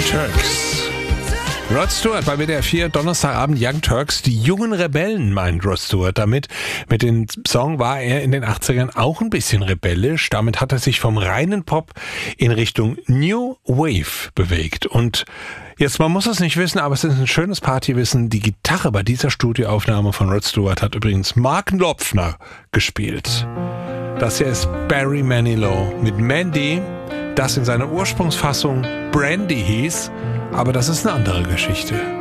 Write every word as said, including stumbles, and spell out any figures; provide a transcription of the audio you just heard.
Turks. Rod Stewart bei W D R vier, Donnerstagabend, Young Turks, die jungen Rebellen, meint Rod Stewart damit. Mit dem Song war er in den achtzigern auch ein bisschen rebellisch. Damit hat er sich vom reinen Pop in Richtung New Wave bewegt. Und jetzt, man muss es nicht wissen, aber es ist ein schönes Partywissen. Die Gitarre bei dieser Studioaufnahme von Rod Stewart hat übrigens Mark Knopfler gespielt. Das hier ist Barry Manilow mit Mandy, das in seiner Ursprungsfassung Brandy hieß. Aber das ist eine andere Geschichte.